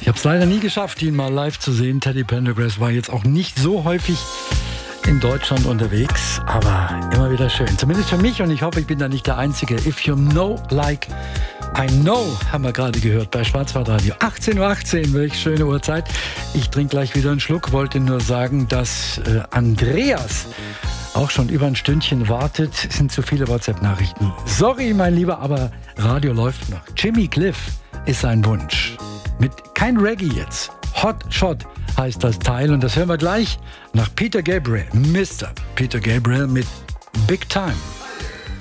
Ich habe es leider nie geschafft, ihn mal live zu sehen. Teddy Pendergrass war jetzt auch nicht so häufig in Deutschland unterwegs, aber immer wieder schön. Zumindest für mich, und ich hoffe, ich bin da nicht der Einzige. If you know like I know, haben wir gerade gehört bei Schwarzwaldradio. 18.18 Uhr, welch schöne Uhrzeit. Ich trinke gleich wieder einen Schluck, wollte nur sagen, dass Andreas auch schon über ein Stündchen wartet. Es sind zu viele WhatsApp-Nachrichten. Sorry, mein Lieber, aber Radio läuft noch. Jimmy Cliff ist sein Wunsch. Mit kein Reggae jetzt. Hot Shot heißt das Teil, und das hören wir gleich nach Peter Gabriel. Mr. Peter Gabriel mit Big Time.